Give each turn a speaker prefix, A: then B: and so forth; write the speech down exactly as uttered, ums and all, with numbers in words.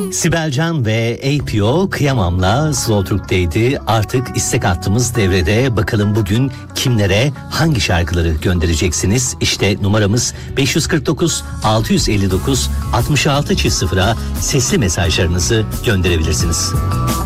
A: Sibel Can ve A P O Kıyamam'la Slow Türk'teydi. Artık istek hattımız devrede. Bakalım bugün kimlere hangi şarkıları göndereceksiniz? İşte numaramız beş yüz kırk dokuz altı yüz elli dokuz altmış altı sıfıra sesli mesajlarınızı gönderebilirsiniz.